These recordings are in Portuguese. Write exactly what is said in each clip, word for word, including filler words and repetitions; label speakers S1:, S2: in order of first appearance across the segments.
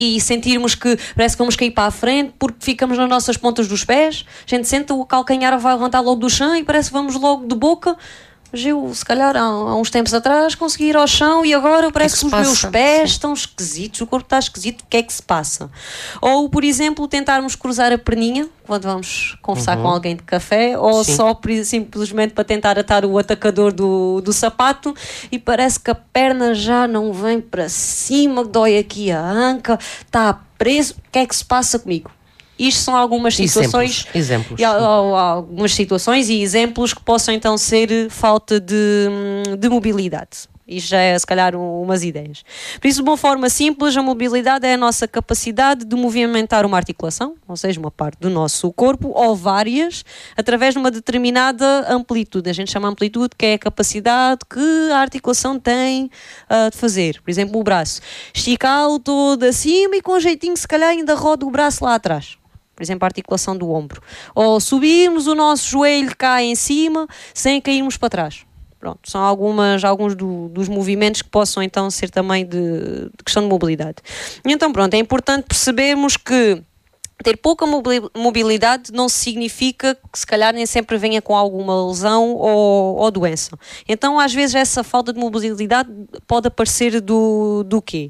S1: e sentirmos que parece que vamos cair para a frente porque ficamos nas nossas pontas dos pés. A gente sente o calcanhar vai levantar logo do chão e parece que vamos logo de boca. Mas eu, se calhar, há, há uns tempos atrás, consegui ir ao chão e agora parece que, que, que os meus pés Sim. estão esquisitos, o corpo está esquisito, o que é que se passa? Ou, por exemplo, tentarmos cruzar a perninha quando vamos conversar uhum. com alguém de café, ou Sim. só simplesmente para tentar atar o atacador do, do sapato e parece que a perna já não vem para cima, dói aqui a anca, está preso, o que é que se passa comigo? Isto são algumas situações,
S2: exemplos, exemplos.
S1: E, algumas situações e exemplos que possam então ser falta de, de mobilidade. Isto já é se calhar um, umas ideias. Por isso, de uma forma simples, a mobilidade é a nossa capacidade de movimentar uma articulação, ou seja, uma parte do nosso corpo, ou várias, através de uma determinada amplitude. A gente chama amplitude, que é a capacidade que a articulação tem uh, de fazer. Por exemplo, o braço. Esticá-lo todo acima e com jeitinho, se calhar, ainda roda o braço lá atrás. Por exemplo, a articulação do ombro. Ou subirmos o nosso joelho cá em cima sem cairmos para trás. Pronto, são algumas, alguns do, dos movimentos que possam então ser também de, de questão de mobilidade. E então pronto, é importante percebermos que ter pouca mobilidade não significa que se calhar nem sempre venha com alguma lesão ou, ou doença. Então às vezes essa falta de mobilidade pode aparecer do, do quê?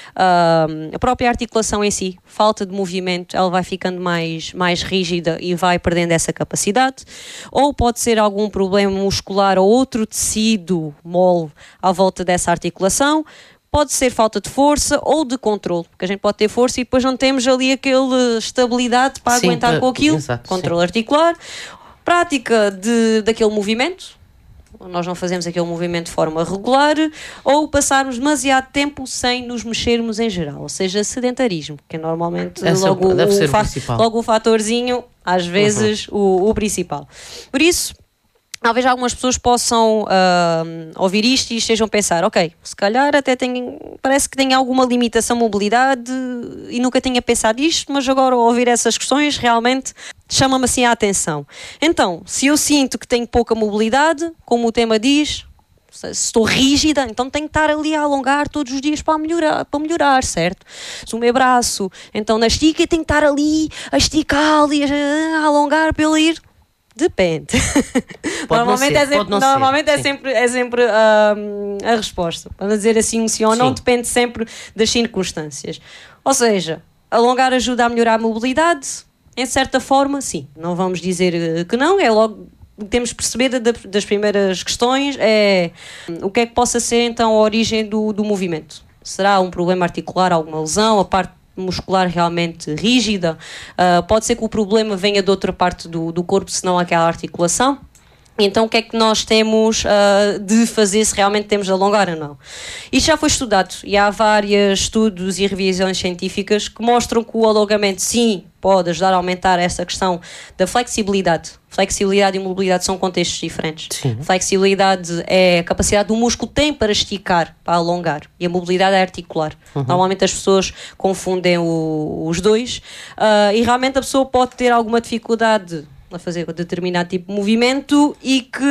S1: Uh, a própria articulação em si, falta de movimento, ela vai ficando mais, mais rígida e vai perdendo essa capacidade. Ou pode ser algum problema muscular ou outro tecido mole à volta dessa articulação. Pode ser falta de força ou de controle, porque a gente pode ter força e depois não temos ali aquela estabilidade para sim, aguentar com aquilo. Exato, controle sim. articular, prática de, daquele movimento, nós não fazemos aquele movimento de forma regular, ou passarmos demasiado tempo sem nos mexermos em geral, ou seja, sedentarismo, que é normalmente
S2: Essa
S1: logo,
S2: deve
S1: o,
S2: ser
S1: fa-
S2: o
S1: logo o fatorzinho, às vezes, uhum. o, o principal. Por isso, talvez algumas pessoas possam uh, ouvir isto e estejam a pensar, ok, se calhar até tem, parece que tem alguma limitação de mobilidade e nunca tinha pensado isto, mas agora ao ouvir essas questões realmente chama-me assim a atenção. Então, se eu sinto que tenho pouca mobilidade, como o tema diz, se estou rígida, então tenho que estar ali a alongar todos os dias para melhorar, para melhorar, certo? Se o meu braço, então na estica, tenho que estar ali a esticar ali, a alongar para ele ir. Depende. Normalmente,
S2: ser,
S1: é sempre, normalmente é sempre, é sempre um, a resposta. Para dizer assim um sim ou não, sim. depende sempre das circunstâncias. Ou seja, alongar ajuda a melhorar a mobilidade, em certa forma, sim. Não vamos dizer que não, é logo. Temos que perceber das primeiras questões é o que é que possa ser então a origem do, do movimento. Será um problema articular, alguma lesão, a parte muscular realmente rígida, uh, pode ser que o problema venha de outra parte do, do corpo, se não aquela articulação. Então o que é que nós temos uh, de fazer se realmente temos de alongar ou não? Isto já foi estudado e há vários estudos e revisões científicas que mostram que o alongamento sim pode ajudar a aumentar essa questão da flexibilidade. Flexibilidade e mobilidade são contextos diferentes. Sim. Flexibilidade é a capacidade do músculo tem para esticar, para alongar, e a mobilidade é articular. Uhum. Normalmente as pessoas confundem o, os dois uh, e realmente a pessoa pode ter alguma dificuldade a fazer determinado tipo de movimento e que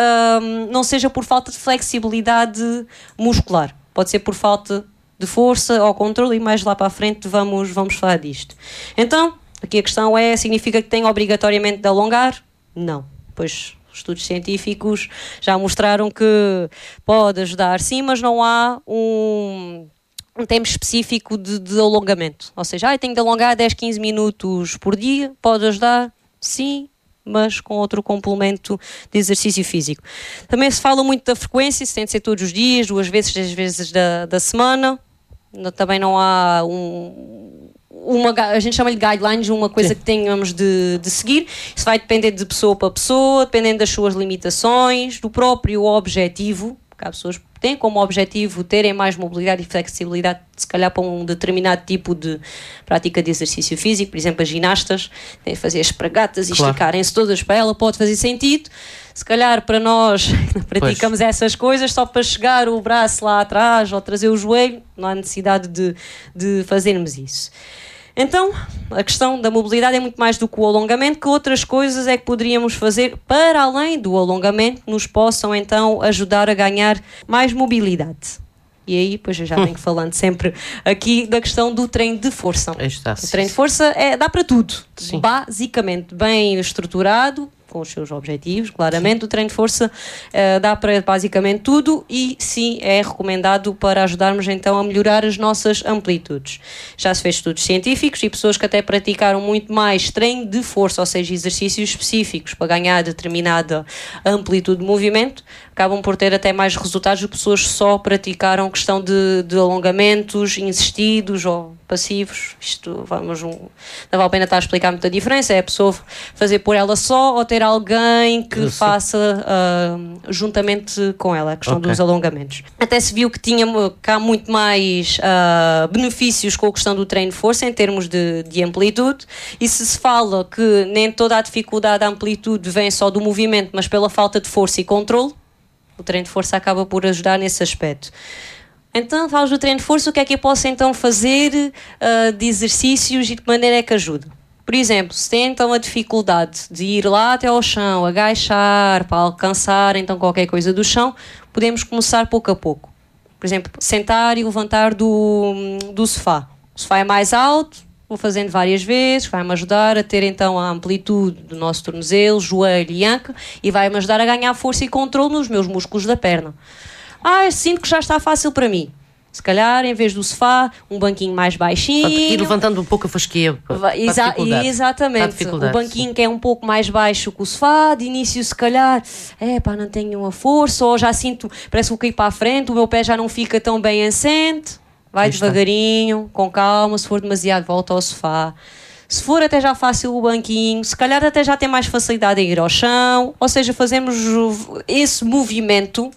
S1: um, não seja por falta de flexibilidade muscular. Pode ser por falta de força ou controle e mais lá para a frente vamos, vamos falar disto. Então, aqui a questão é, significa que tem obrigatoriamente de alongar? Não. Pois estudos científicos já mostraram que pode ajudar sim, mas não há um... um tempo específico de, de alongamento. Ou seja, ah, tenho de alongar dez, quinze minutos por dia, pode ajudar? Sim, mas com outro complemento de exercício físico. Também se fala muito da frequência, se tem de ser todos os dias, duas vezes, três vezes da, da semana. Também não há um, uma, a gente chama-lhe guidelines, uma coisa Sim. que tenhamos de, de seguir. Isso vai depender de pessoa para pessoa, dependendo das suas limitações, do próprio objetivo, porque há pessoas que têm como objetivo terem mais mobilidade e flexibilidade, se calhar para um determinado tipo de prática de exercício físico. Por exemplo, as ginastas têm de fazer as espragatas e claro. esticarem-se todas para ela, pode fazer sentido. Se calhar para nós que praticamos pois. essas coisas, só para chegar o braço lá atrás ou trazer o joelho, não há necessidade de, de fazermos isso. Então, a questão da mobilidade é muito mais do que o alongamento, que outras coisas é que poderíamos fazer para além do alongamento, nos possam então ajudar a ganhar mais mobilidade. E aí, pois eu já venho falando sempre aqui da questão do treino de força.
S2: Está,
S1: o treino de força é, dá para tudo.
S2: Sim.
S1: Basicamente, bem estruturado, com os seus objetivos, claramente. Sim. O treino de força uh, dá para basicamente tudo e sim, é recomendado para ajudarmos então a melhorar as nossas amplitudes. Já se fez estudos científicos e pessoas que até praticaram muito mais treino de força, ou seja, exercícios específicos para ganhar determinada amplitude de movimento, acabam por ter até mais resultados do que pessoas que só praticaram questão de, de alongamentos insistidos ou passivos. Isto, vamos, um, não vale a pena estar a explicar muita diferença, é a pessoa fazer por ela só ou ter alguém que Eu faça uh, juntamente com ela, a questão okay. dos alongamentos. Até se viu que tinha cá muito mais uh, benefícios com a questão do treino de força em termos de, de amplitude, e se se fala que nem toda a dificuldade da amplitude vem só do movimento, mas pela falta de força e controle, o treino de força acaba por ajudar nesse aspecto. Então, falas do treino de força, o que é que eu posso então fazer uh, de exercícios e de que maneira é que ajuda? Por exemplo, se tem então a dificuldade de ir lá até ao chão, agachar, para alcançar então qualquer coisa do chão, podemos começar pouco a pouco. Por exemplo, sentar e levantar do, do sofá. O sofá é mais alto, vou fazendo várias vezes, vai-me ajudar a ter então a amplitude do nosso tornozelo, joelho e anca, e vai-me ajudar a ganhar força e controle nos meus músculos da perna. Ah, sinto que já está fácil para mim. Se calhar, em vez do sofá, um banquinho mais baixinho.
S2: Ir levantando um pouco a fasquia para,
S1: Exa-
S2: para
S1: Exatamente.
S2: Para
S1: o banquinho sim. que é um pouco mais baixo que o sofá, de início se calhar, é pá, não tenho a força, ou já sinto, parece que vou cair para a frente, o meu pé já não fica tão bem assente. Vai devagarinho, com calma, se for demasiado, volta ao sofá. Se for até já fácil o banquinho, se calhar até já tem mais facilidade em ir ao chão, ou seja, fazemos esse movimento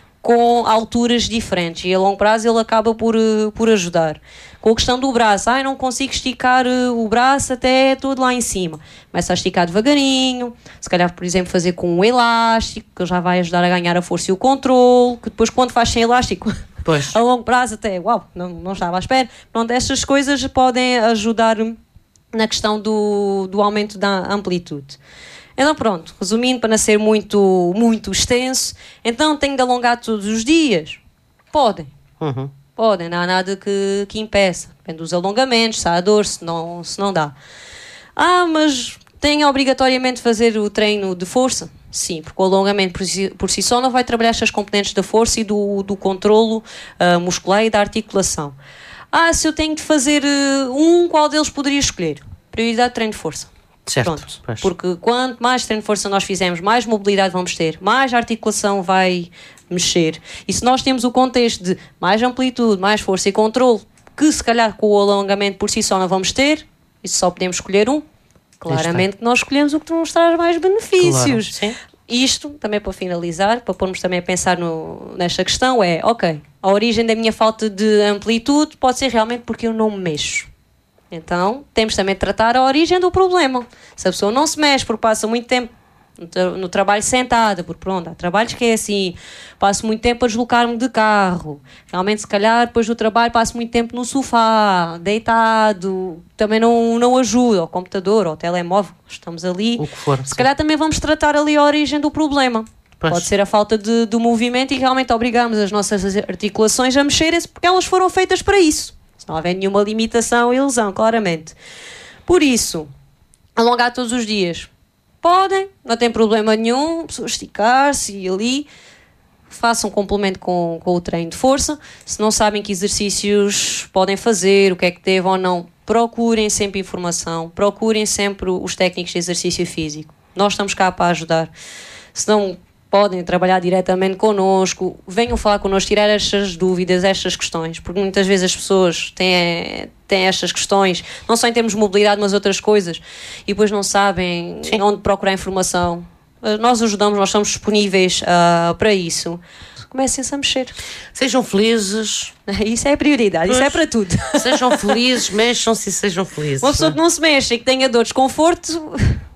S1: com alturas diferentes e a longo prazo ele acaba por, por ajudar. Com a questão do braço, ai, não consigo esticar o braço até todo lá em cima. Começa a esticar devagarinho, se calhar, por exemplo, fazer com um elástico, que já vai ajudar a ganhar a força e o controle, que depois quando faz sem elástico, pois. a longo prazo até, uau, não, não estava à espera. Pronto, estas coisas podem ajudar na questão do, do aumento da amplitude. Então pronto, resumindo, para não ser muito, muito extenso, então tenho de alongar todos os dias? Podem,
S2: uhum.
S1: podem, não há nada que, que impeça, depende dos alongamentos, se há dor, se não, se não dá. Ah, mas tenho obrigatoriamente de fazer o treino de força? Sim, porque o alongamento por si, por si só não vai trabalhar estas componentes da força e do, do controlo uh, muscular e da articulação. Ah, se eu tenho de fazer uh, um, qual deles poderia escolher? Prioridade de treino de força.
S2: Certo,
S1: Pronto, porque quanto mais treino de força nós fizermos, mais mobilidade vamos ter, mais a articulação vai mexer. E se nós temos o contexto de mais amplitude, mais força e controle, que se calhar com o alongamento por si só não vamos ter, e só podemos escolher um, claramente que nós escolhemos o que nos traz mais benefícios.
S2: Claro.
S1: Isto, também para finalizar, para pormos também a pensar no, nesta questão, é, ok, a origem da minha falta de amplitude pode ser realmente porque eu não me mexo. Então, temos também de tratar a origem do problema. Se a pessoa não se mexe porque passa muito tempo no, tra- no trabalho sentada, porque pronto, há trabalhos que é assim, passo muito tempo a deslocar-me de carro, realmente se calhar depois do trabalho passo muito tempo no sofá, deitado, também não, não ajuda, ao computador, ao telemóvel, estamos ali,
S2: o que for,
S1: se calhar também vamos tratar ali a origem do problema. Pois. Pode ser a falta de, de movimento e realmente obrigamos as nossas articulações a mexerem-se porque elas foram feitas para isso. Se não houver nenhuma limitação e lesão, claramente. Por isso, alongar todos os dias. Podem, não tem problema nenhum, esticar-se e ali. Façam um complemento com, com o treino de força. Se não sabem que exercícios podem fazer, o que é que devem ou não, procurem sempre informação, procurem sempre os técnicos de exercício físico. Nós estamos cá para ajudar. Se não podem trabalhar diretamente connosco, venham falar connosco, tirar estas dúvidas, estas questões, porque muitas vezes as pessoas têm, têm estas questões, não só em termos de mobilidade, mas outras coisas, e depois não sabem Sim. onde procurar informação. Nós ajudamos, nós estamos disponíveis uh, para isso. Comecem-se a mexer.
S2: Sejam felizes.
S1: Isso é a prioridade, pois. Isso é para tudo.
S2: Sejam felizes, mexam-se e sejam felizes.
S1: Uma pessoa não? que não se mexe e que tenha dor de desconforto,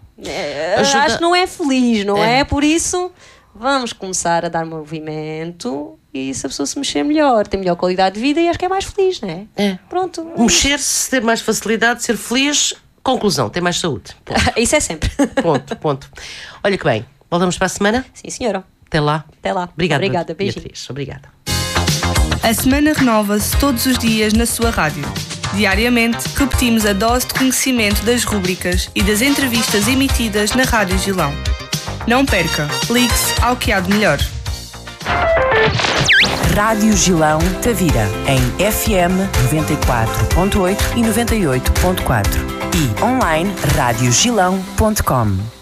S1: é, acho que não é feliz, não é? é? Por isso... Vamos começar a dar movimento e se a pessoa se mexer melhor, tem melhor qualidade de vida e acho que é mais feliz, não é?
S2: É.
S1: Pronto.
S2: Mexer-se, ter mais facilidade, ser feliz, conclusão, ter mais saúde.
S1: Isso é sempre.
S2: Ponto, ponto. Olha que bem, voltamos para a semana?
S1: Sim, senhora.
S2: Até lá.
S1: Até lá.
S2: Obrigado,
S1: Obrigada,
S2: Beatriz. Obrigada.
S3: A semana renova-se todos os dias na sua rádio. Diariamente, repetimos a dose de conhecimento das rúbricas e das entrevistas emitidas na Rádio Gilão. Não perca, ligue-se ao que há de melhor.
S4: Rádio Gilão Tavira, em F M noventa e quatro ponto oito e noventa e oito ponto quatro e online rádio gilão ponto com.